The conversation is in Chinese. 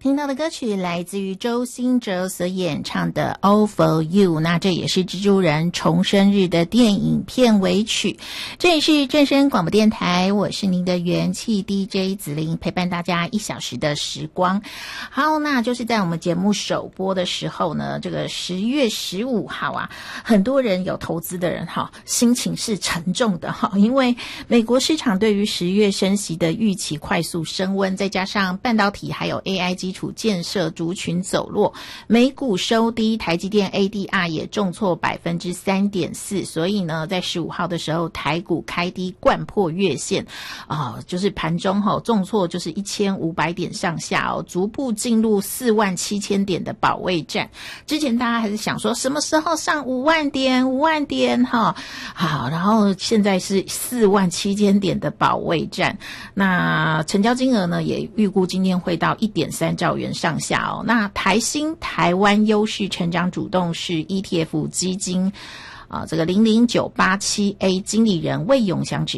听到的歌曲来自于周兴哲所演唱的 All for You， 那这也是蜘蛛人重生日的电影片尾曲。这里是正声广播电台，我是您的元气 DJ 子琳，陪伴大家1小时的时光。好，那就是在我们节目首播的时候呢，这个10月15号啊，很多人有投资的人心情是沉重的因为美国市场对于10月升息的预期快速升温，再加上半导体还有 AI 基础建设族群走弱，美股收低，台积电 ADR 也重挫 3.4%， 所以呢在15号的时候台股开低掼破月线就是盘中重挫就是1500点上下逐步进入47000点的保卫战。之前大家还是想说什么时候上5万点好，然后现在是47000点的保卫战。那成交金额呢也预估今天会到 1.3兆元上下那台新台湾优势成长主动式 ETF 基金这个00987A 经理人魏永祥指